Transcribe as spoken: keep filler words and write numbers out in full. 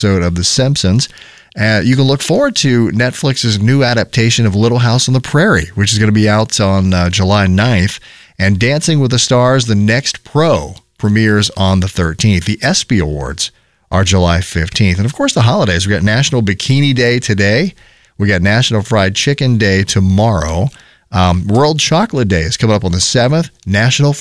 episode of The Simpsons. Uh, you can look forward to Netflix's new adaptation of Little House on the Prairie, which is going to be out on uh, July ninth. And Dancing with the Stars, The Next Pro, premieres on the thirteenth. The ESPY Awards are July fifteenth. And, of course, the holidays. We got National Bikini Day today. We got National Fried Chicken Day tomorrow. Um, World Chocolate Day is coming up on the seventh. National